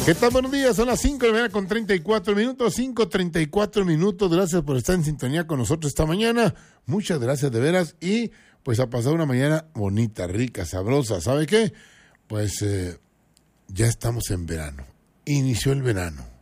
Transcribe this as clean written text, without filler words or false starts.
¿Qué tal? Buenos días, son las 5 de la mañana con 34 minutos, 5:34. Gracias por estar en sintonía con nosotros esta mañana. Muchas gracias de veras y pues a pasar una mañana bonita, rica, sabrosa. ¿Sabe qué? Pues ya estamos en verano. Inició el verano.